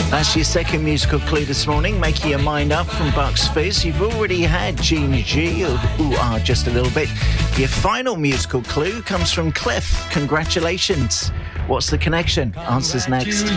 That's your second musical clue this morning, making your mind up from Bucks Fizz. You've already had Gene G, who are just a little bit. Your final musical clue comes from Cliff. Congratulations. What's the connection? Answers next.